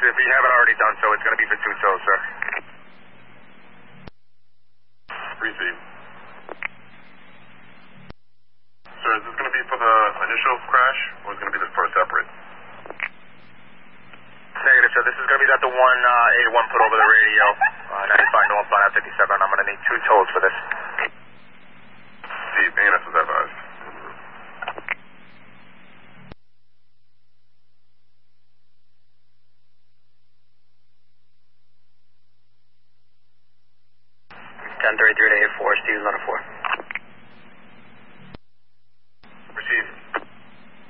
if you haven't already done so, it's going to be for 2 tows, sir. Receive. Sir, is this going to be for the initial crash, or is it going to be for a separate? Negative, sir. This is going to be that the 181 put over the radio. 95 northbound at 57. I'm going to need 2 tows for this. Steve, ANS was advised. 1033 to 84, Steve's on a 4.